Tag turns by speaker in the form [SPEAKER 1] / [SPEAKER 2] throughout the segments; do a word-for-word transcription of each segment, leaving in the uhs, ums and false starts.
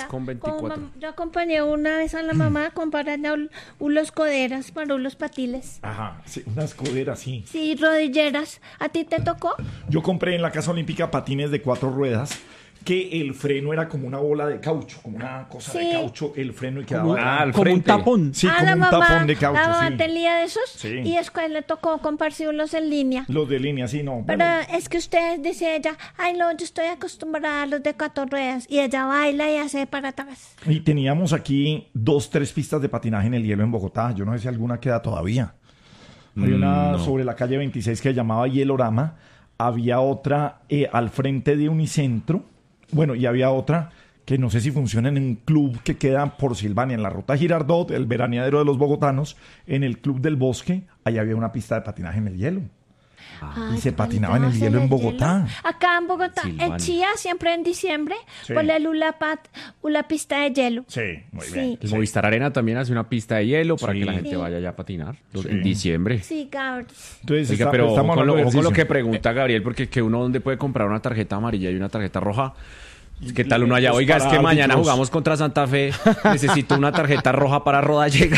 [SPEAKER 1] con veinticuatro.
[SPEAKER 2] Con, yo acompañé una vez a la mamá a comprar un- unos coderas para unos patiles.
[SPEAKER 3] Ajá, sí, unas coderas, sí.
[SPEAKER 2] Sí, rodilleras. ¿A ti te tocó?
[SPEAKER 3] Yo compré en la Casa Olímpica patines de cuatro ruedas, que el freno era como una bola de caucho, como una cosa
[SPEAKER 2] Sí.
[SPEAKER 3] de caucho, el freno y
[SPEAKER 1] Como-
[SPEAKER 3] quedaba...
[SPEAKER 1] ah, al
[SPEAKER 4] Como un
[SPEAKER 1] frente.
[SPEAKER 4] tapón.
[SPEAKER 3] Sí,
[SPEAKER 2] a
[SPEAKER 3] como
[SPEAKER 2] la
[SPEAKER 3] un
[SPEAKER 2] mamá,
[SPEAKER 3] tapón de caucho,
[SPEAKER 2] la mamá
[SPEAKER 3] sí.
[SPEAKER 2] tenía de esos
[SPEAKER 3] Sí.
[SPEAKER 2] y después le tocó comprarse unos en línea.
[SPEAKER 3] Los de línea, sí, no.
[SPEAKER 2] Pero
[SPEAKER 3] bueno,
[SPEAKER 2] es que usted dice ella, ay no, yo estoy acostumbrada a los de cuatro ruedas. Y ella baila y hace para atrás.
[SPEAKER 3] y teníamos aquí dos, tres pistas de patinaje en el hielo en Bogotá. Yo no sé si alguna queda todavía. Hay una
[SPEAKER 1] no.
[SPEAKER 3] sobre la calle veintiséis que se llamaba Hielorama. Había otra eh, al frente de Unicentro. Bueno, y había otra que no sé si funciona en un club que queda por Silvania, en la ruta Girardot, el veraneadero de los bogotanos, en el Club del Bosque. Ahí había una pista de patinaje en el hielo.
[SPEAKER 2] Ay,
[SPEAKER 3] Y se
[SPEAKER 2] ¿tú
[SPEAKER 3] patinaba en el
[SPEAKER 2] patinabas
[SPEAKER 3] hielo en Bogotá.
[SPEAKER 2] hielo? Acá en Bogotá,
[SPEAKER 1] Silvania.
[SPEAKER 2] en Chía, siempre en diciembre,
[SPEAKER 3] Sí.
[SPEAKER 2] por la Lula Pat, una pista de hielo.
[SPEAKER 3] Sí, muy
[SPEAKER 2] Sí.
[SPEAKER 3] bien.
[SPEAKER 1] El Movistar Arena también hace una pista de hielo para
[SPEAKER 3] Sí.
[SPEAKER 1] que la gente
[SPEAKER 2] Sí.
[SPEAKER 1] vaya allá a patinar los-
[SPEAKER 3] Sí.
[SPEAKER 1] en diciembre.
[SPEAKER 2] Sí, Gabris.
[SPEAKER 3] Entonces,
[SPEAKER 1] Oiga,
[SPEAKER 3] está-
[SPEAKER 1] pero ojo
[SPEAKER 3] estamos
[SPEAKER 1] con, lo,
[SPEAKER 3] hablando de
[SPEAKER 1] ojo con lo que
[SPEAKER 3] ejercicio.
[SPEAKER 1] pregunta Gabriel, porque que uno dónde puede comprar una tarjeta amarilla y una tarjeta roja. ¿Qué tal
[SPEAKER 3] Y-
[SPEAKER 1] uno allá?
[SPEAKER 3] pues
[SPEAKER 1] Oiga, es
[SPEAKER 3] para
[SPEAKER 1] que mañana
[SPEAKER 3] árbitros.
[SPEAKER 1] jugamos contra Santa Fe. Necesito una tarjeta roja para Rodallega.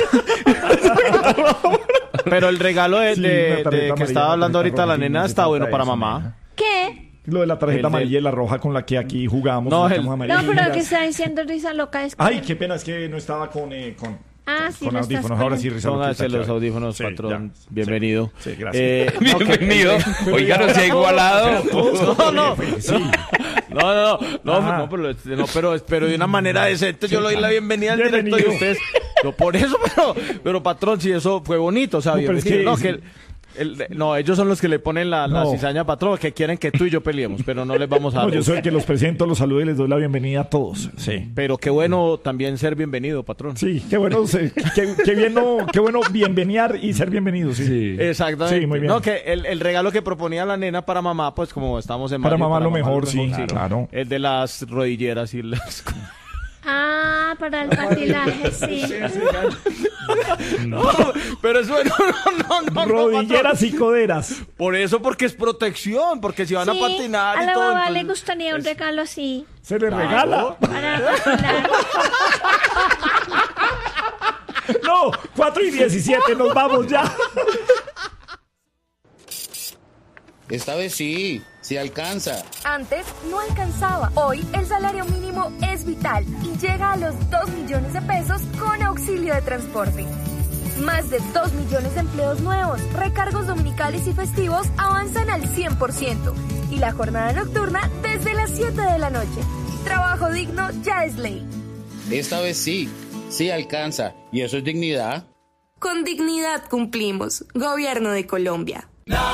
[SPEAKER 4] Pero el regalo de,
[SPEAKER 3] Sí,
[SPEAKER 4] de-
[SPEAKER 3] una
[SPEAKER 4] de
[SPEAKER 3] tarjeta
[SPEAKER 4] que
[SPEAKER 3] amarilla,
[SPEAKER 4] estaba
[SPEAKER 3] una
[SPEAKER 4] hablando
[SPEAKER 3] tarjeta
[SPEAKER 4] ahorita la
[SPEAKER 3] roja,
[SPEAKER 4] nena
[SPEAKER 3] sí,
[SPEAKER 4] está
[SPEAKER 3] hace
[SPEAKER 4] bueno
[SPEAKER 3] falta
[SPEAKER 4] para
[SPEAKER 3] eso,
[SPEAKER 4] mamá.
[SPEAKER 3] nena.
[SPEAKER 2] ¿Qué?
[SPEAKER 3] Lo de la tarjeta
[SPEAKER 4] El de-
[SPEAKER 3] amarilla y la roja con la que aquí jugamos.
[SPEAKER 4] No,
[SPEAKER 3] sacamos
[SPEAKER 4] el-
[SPEAKER 3] amarillas.
[SPEAKER 2] No, pero que está diciendo risa loca. Es que-
[SPEAKER 3] Ay, qué pena, es que no estaba con, eh, con,
[SPEAKER 2] Ah,
[SPEAKER 3] con,
[SPEAKER 2] sí,
[SPEAKER 3] con
[SPEAKER 2] lo estás
[SPEAKER 3] audífonos. Ahora sí,
[SPEAKER 2] poniendo.
[SPEAKER 3] risa loca,
[SPEAKER 4] Póngase
[SPEAKER 3] está
[SPEAKER 4] los
[SPEAKER 3] chévere.
[SPEAKER 4] audífonos,
[SPEAKER 3] Sí,
[SPEAKER 4] patrón.
[SPEAKER 3] ya,
[SPEAKER 4] Bienvenido.
[SPEAKER 3] Sí, sí, gracias.
[SPEAKER 4] Eh, no, que-
[SPEAKER 1] Bienvenido. Oiga, no se ha igualado.
[SPEAKER 4] No, no.
[SPEAKER 3] Sí.
[SPEAKER 4] No, no, no, no,
[SPEAKER 3] Ajá.
[SPEAKER 4] no, pero, no, pero, pero de una manera decente yo le doy la bienvenida al directo y
[SPEAKER 3] Bienvenido.
[SPEAKER 4] ustedes, no por eso, pero, pero patrón, si eso fue bonito, o sea,
[SPEAKER 3] No, pero es
[SPEAKER 4] bienvenido.
[SPEAKER 3] que-
[SPEAKER 4] No, que el- el- no, ellos son los que le ponen la, la
[SPEAKER 3] No.
[SPEAKER 4] cizaña, patrón, que quieren que tú y yo peleemos, pero no les vamos a
[SPEAKER 3] No,
[SPEAKER 4] dar.
[SPEAKER 3] yo soy el que los presento, los saludo y les doy la bienvenida a todos. Sí.
[SPEAKER 4] Pero qué bueno también ser bienvenido, patrón.
[SPEAKER 3] Sí, qué bueno, se- qué, qué bien, no, qué bueno bienveniar y ser bienvenido, sí.
[SPEAKER 4] Exactamente.
[SPEAKER 3] Sí, muy bien.
[SPEAKER 4] No, que el, el regalo que proponía la nena para mamá, pues como estamos en
[SPEAKER 3] Para
[SPEAKER 4] mayo,
[SPEAKER 3] mamá lo mejor, sí, claro.
[SPEAKER 4] El de las rodilleras y las...
[SPEAKER 2] Ah, para el patinaje, sí.
[SPEAKER 4] No, pero es bueno, no, no, no.
[SPEAKER 3] Rodilleras y coderas.
[SPEAKER 4] patrón. Por eso, porque es protección, porque si van a
[SPEAKER 2] Sí,
[SPEAKER 4] patinar
[SPEAKER 2] a
[SPEAKER 4] y
[SPEAKER 2] la
[SPEAKER 4] todo...
[SPEAKER 2] mamá le
[SPEAKER 4] entonces-
[SPEAKER 2] gustaría un regalo así.
[SPEAKER 3] Se le regala.
[SPEAKER 2] Para patinar.
[SPEAKER 3] No, cuatro y diecisiete, nos vamos ya.
[SPEAKER 5] Esta vez sí, sí alcanza.
[SPEAKER 6] Antes no alcanzaba. Hoy el salario mínimo es vital y llega a los dos millones de pesos con auxilio de transporte. Más de dos millones de empleos nuevos, recargos dominicales y festivos avanzan al cien por ciento y la jornada nocturna desde las siete de la noche. Trabajo digno ya es ley.
[SPEAKER 5] Esta vez sí, sí alcanza. ¿Y eso es dignidad?
[SPEAKER 6] Con dignidad cumplimos. Gobierno de Colombia.